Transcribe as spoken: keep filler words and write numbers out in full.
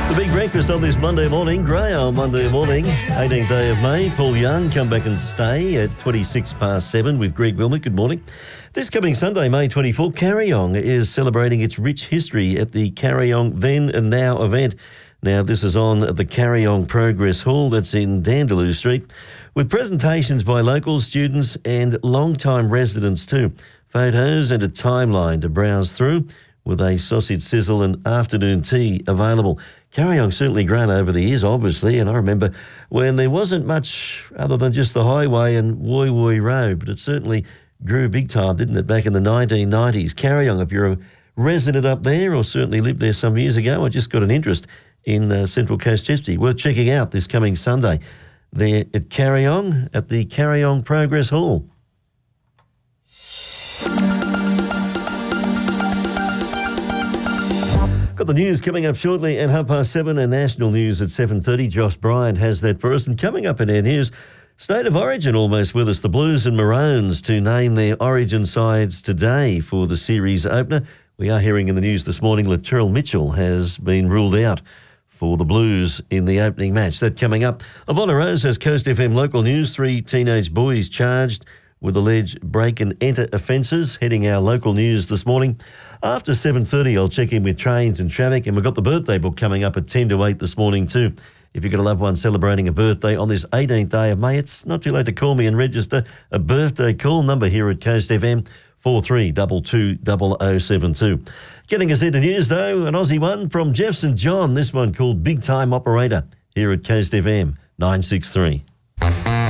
The big breakfast on this Monday morning, grey on Monday morning, eighteenth day of May. Paul Young, come back and stay at twenty-six past seven with Greg Wilmot. Good morning. This coming Sunday, May twenty-fourth, Carryong is celebrating its rich history at the Carryong Then and Now event. Now, this is on at the Carryong Progress Hall that's in Dandaloo Street, with presentations by local students and long-time residents too. Photos and a timeline to browse through, with a sausage sizzle and afternoon tea available. Carryong certainly grown over the years, obviously, and I remember when there wasn't much other than just the highway and Woy Woy Road, but it certainly grew big time, didn't it, back in the nineteen nineties. Carryong, if you're a resident up there or certainly lived there some years ago, I just got an interest in uh, Central Coast history. Worth checking out this coming Sunday there at Carryong, at the Carryong Progress Hall. Got the news coming up shortly at half past seven and national news at seven thirty. Josh Bryant has that for us. And coming up in our news, State of Origin almost with us. The Blues and Maroons to name their Origin sides today for the series opener. We are hearing in the news this morning Latrell Mitchell has been ruled out for the Blues in the opening match. That coming up. Ivona Rose has Coast F M local news. Three teenage boys charged with alleged break and enter offences, heading our local news this morning. After seven thirty, I'll check in with trains and traffic, and we've got the birthday book coming up at ten to eight this morning too. If you've got a loved one celebrating a birthday on this eighteenth day of May, it's not too late to call me and register a birthday call number here at Coast F M, four three two two double oh seven two. Getting us into news though, an Aussie one from Jeff St John, this one called Big Time Operator here at Coast F M nine six three.